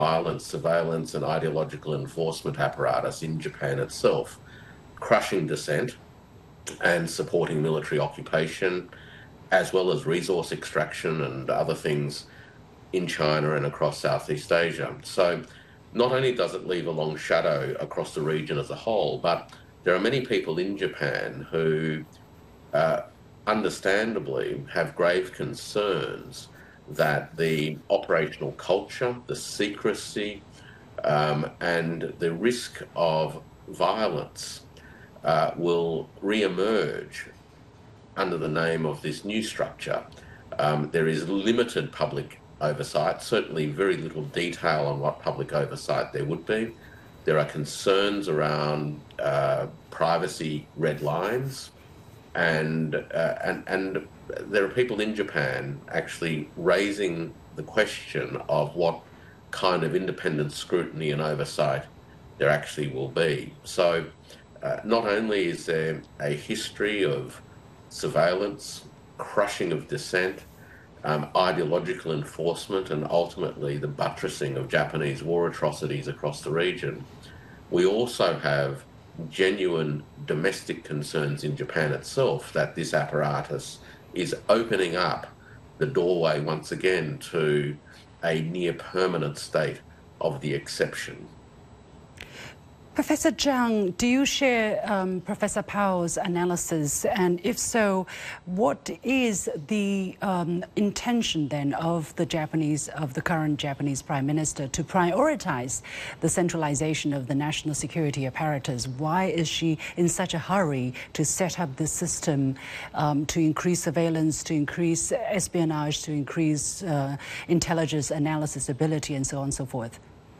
violence, surveillance and ideological enforcement apparatus in Japan itself, crushing dissent and supporting military occupation, as well as resource extraction and other things in China and across Southeast Asia. So not only does it leave a long shadow across the region as a whole, but there are many people in Japan who understandably have grave concerns that the operational culture, the secrecy, and the risk of violence will re-emerge under the name of this new structure. There is limited public oversight, certainly very little detail on what public oversight there would be. There are concerns around privacy red lines, and there are people in Japan actually raising the question of what kind of independent scrutiny and oversight there actually will be. So not only is there a history of surveillance, crushing of dissent, ideological enforcement, and ultimately the buttressing of Japanese war atrocities across the region, we also have genuine domestic concerns in Japan itself that this apparatus is opening up the doorway once again to a near permanent state of the exception. Professor Zhang, do you share Professor Powell's analysis? And if so, what is the intention then of the current Japanese Prime Minister to prioritize the centralization of the national security apparatus? Why is she in such a hurry to set up this system to increase surveillance, to increase espionage, to increase intelligence analysis ability, and so on and so forth?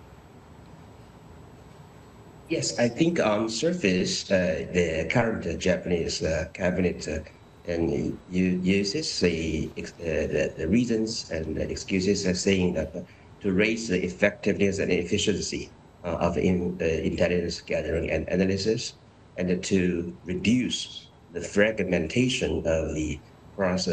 Yes, I think on surface, the current Japanese cabinet and uses the reasons and the excuses as saying that to raise the effectiveness and efficiency of intelligence gathering and analysis, and to reduce the fragmentation of the cross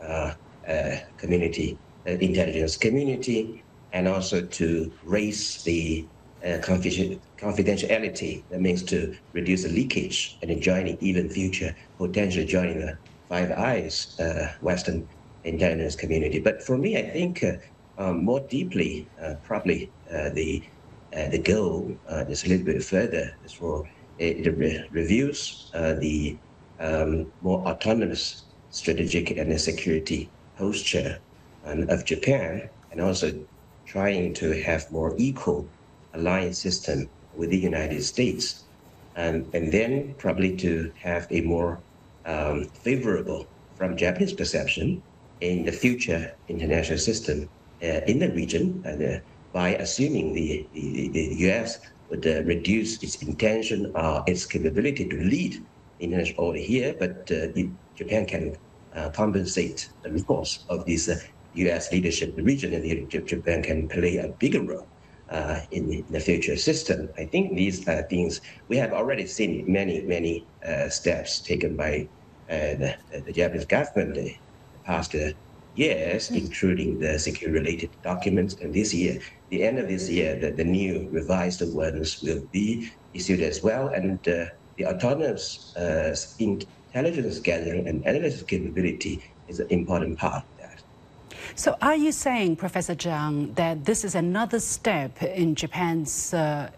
community, intelligence community, and also to raise the confidentiality. That means to reduce the leakage and joining even future, potentially joining the Five Eyes Western intelligence community. But for me, I think more deeply, probably the goal is a little bit further. Is for it reviews the more autonomous strategic and security posture of Japan, and also trying to have more equal alliance system with the United States, and then probably to have a more favorable, from Japanese perception, in the future international system in the region, by assuming the U.S. would reduce its intention, its capability to lead international order here, but Japan can compensate the loss of this U.S. leadership in the region, and Japan can play a bigger role in the future system. I think these things, we have already seen many steps taken by the Japanese government the past years, including the security-related documents. And this year, the end of this year, the new revised ones will be issued as well. And the autonomous intelligence gathering and analysis capability is an important part. So are you saying, Professor Zhang, that this is another step in Japan's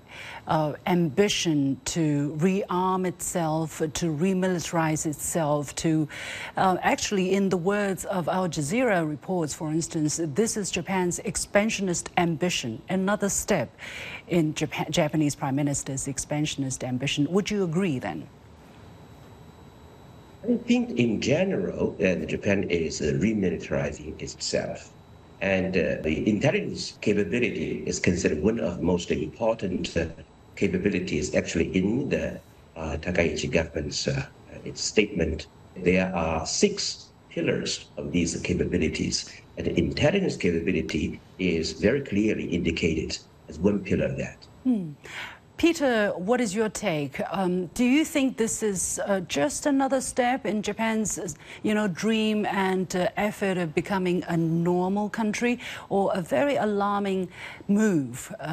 ambition to rearm itself, to remilitarize itself, to actually, in the words of Al Jazeera reports, for instance, this is Japan's expansionist ambition, another step in Japanese Prime Minister's expansionist ambition. Would you agree then? I think in general, Japan is remilitarizing itself. And the intelligence capability is considered one of the most important capabilities actually in the Takaichi government's its statement. There are 6 pillars of these capabilities, and the intelligence capability is very clearly indicated as one pillar of that. Peter, what is your take? Do you think this is just another step in Japan's, dream and effort of becoming a normal country, or a very alarming move